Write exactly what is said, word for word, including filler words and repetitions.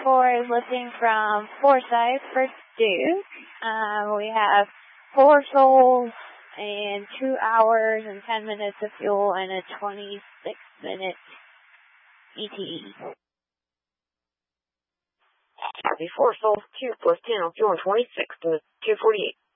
four is lifting from Forsyth for Duke. Um, we have four souls and two hours and ten minutes of fuel and a twenty-six minute E T E. Copy, four souls, two plus ten on fuel and twenty-six to two forty-eight.